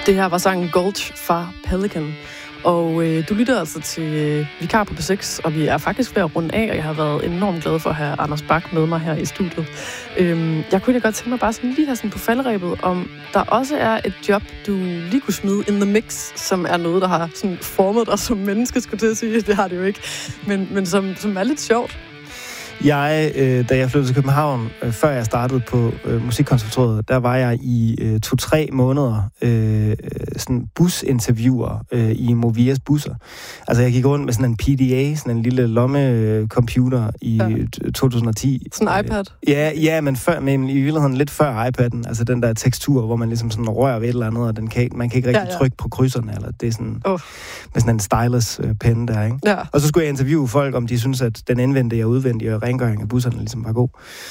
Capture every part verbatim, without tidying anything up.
Det her var sangen Gulch fra Pelican. Og øh, du lytter altså til øh, Vikar på P seks, og vi er faktisk ved at runde af, og jeg har været enormt glad for at have Anders Bak med mig her i studiet. Øhm, jeg kunne da godt tænke mig bare sådan lige have sådan på falderebet, om der også er et job, du lige kunne smide in the mix, som er noget, der har sådan formet dig som menneske, skulle til at sige. Det har det jo ikke, men, men som, som er lidt sjovt. Jeg, øh, da jeg flyttede til København, øh, før jeg startede på øh, Musikkonservatoriet, der var jeg i øh, to-tre måneder øh, sådan businterviewer øh, i Movias busser. Altså, jeg gik rundt med sådan en P D A, sådan en lille lommecomputer i ja. to tusind og ti. Sådan en iPad? Ja, ja, men, før, men i virkeligheden lidt før iPad'en. Altså, den der tekstur, hvor man ligesom sådan rører ved et eller andet, og den kan, man kan ikke rigtig ja, ja. trykke på krydserne, eller det er sådan, oh. med sådan en stylus-pen der, ikke? Ja. Og så skulle jeg interviewe folk, om de synes, at den indvendige og udvendige og rengøring af busserne ligesom var god.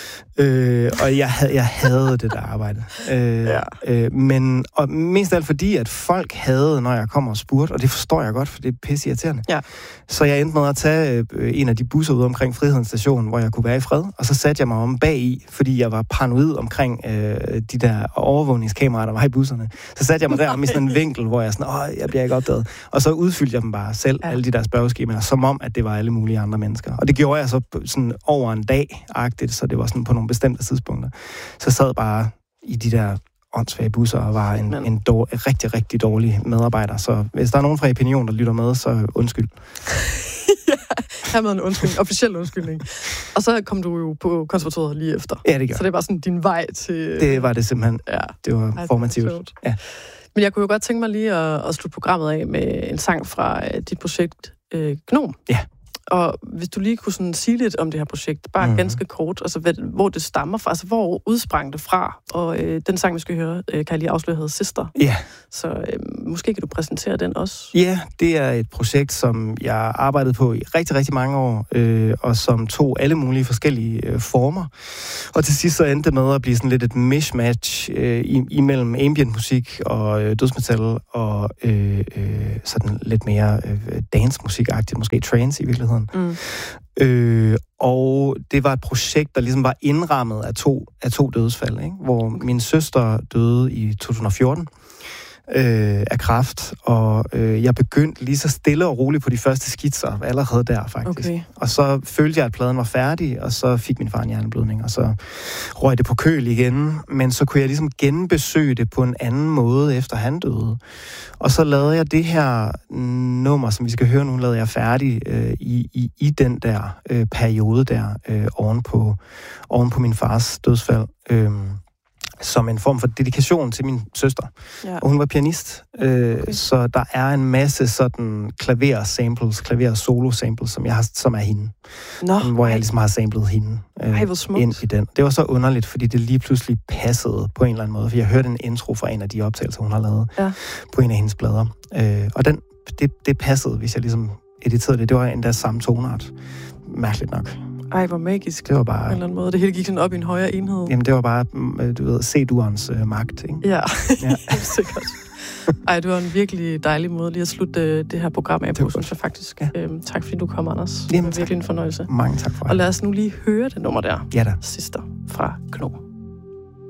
Øh, og jeg, havde, jeg havde det der arbejde. Øh, ja. øh, men og mest af alt fordi, at folk havde, når jeg kommer og spurgte, og det forstår jeg godt, for det er pisse irriterende. Ja. Så jeg endte med at tage øh, en af de busser ud omkring Frihedens Station, hvor jeg kunne være i fred, og så satte jeg mig om bag i, fordi jeg var paranoid omkring øh, de der overvågningskameraer, der var i busserne. Så satte jeg mig der om i sådan en vinkel, hvor jeg sådan, åh, jeg bliver ikke opdaget. Og så udfyldte jeg dem bare selv, ja. alle de der spørgeskemaer, som om, at det var alle mulige andre mennesker. Og det gjorde jeg så sådan over en dag-agtigt, så det var sådan på nogle bestemte tidspunkter. Så jeg sad bare i de der åndssvage busser og var en, en dår, rigtig, rigtig dårlig medarbejder. Så hvis der er nogen fra Opinion, der lytter med, så undskyld. Ja, her med en undskyldning, officiel undskyldning. Og så kom du jo på konservatoriet lige efter. Ja, det gør. Så det var sådan din vej til... Det var det simpelthen. Ja. Det var Ej, formativt. Det var ja. Men jeg kunne jo godt tænke mig lige at, at slutte programmet af med en sang fra uh, dit projekt øh, Gnom. Ja. Og hvis du lige kunne sådan sige lidt om det her projekt, bare mm. ganske kort, altså hvad, hvor det stammer fra, altså hvor udsprang det fra, og øh, den sang, vi skal høre, øh, kan jeg lige afsløre, hedder Sister. Ja. Yeah. Så øh, måske kan du præsentere den også. Ja, yeah, det er et projekt, som jeg arbejdede på i rigtig, rigtig mange år, øh, og som tog alle mulige forskellige øh, former. Og til sidst så endte det med at blive sådan lidt et mismatch øh, imellem ambient musik og øh, dødsmetal og øh, øh, sådan lidt mere øh, dancemusik-agtigt, måske trance i virkeligheden. Mm. Øh, og det var et projekt, der ligesom var indrammet af to, af to dødsfald, ikke? Hvor min søster døde i to tusind og fjorten øh, af kræft, og øh, jeg begyndte lige så stille og roligt på de første skitser, allerede der faktisk. Okay. Og så følte jeg, at pladen var færdig, og så fik min far en hjerneblødning, og så røg det på køl igen, men så kunne jeg ligesom genbesøge det på en anden måde, efter han døde. Og så lavede jeg det her nummer, som vi skal høre nu, lavede jeg færdig øh, i, i, i den der øh, periode der, øh, oven, på, oven på min fars dødsfald. Øh, som en form for dedikation til min søster. Ja. Og hun var pianist, øh, okay. så der er en masse sådan klaver-samples, klaver-solo-samples, som, jeg har, som er hende. Nå, hvor jeg ligesom har samlet hende øh, Ej, hvor smukt. ind i den. Det var så underligt, fordi det lige pludselig passede på en eller anden måde, for jeg hørte en intro fra en af de optagelser, hun har lavet ja. på en af hendes plader. Øh, og den, det, det passede, hvis jeg ligesom editerede det. Det var endda samme tonart. Mærkeligt nok. Ej, hvor magisk. Det var bare... På en eller anden måde. Det hele gik sådan op i en højere enhed. Jamen, det var bare, du ved, C-durens øh, magt, ikke? Ja, ja. Sikkert. Ej, det var en virkelig dejlig måde lige at slutte det her program af på, synes jeg faktisk. Ja. Øhm, tak fordi du kom, Anders. Jamen, det var virkelig en fornøjelse. Mange tak for det. Og lad os nu lige høre det nummer der. Ja da. Sister fra Gnom.